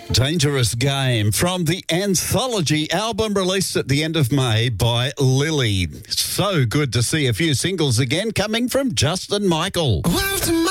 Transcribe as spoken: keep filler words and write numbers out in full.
Dangerous Game from the Anthology album released at the end of May by Lily. So good to see a few singles again coming from Justin Michael.